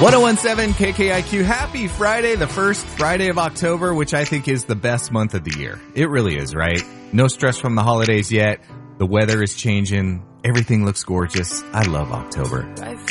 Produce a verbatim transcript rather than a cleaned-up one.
ten seventeen K K I Q. Happy Friday, the first Friday of October, which I think is the best month of the year. It really is, right? No stress from the holidays yet. The weather is changing. Everything looks gorgeous. I love October.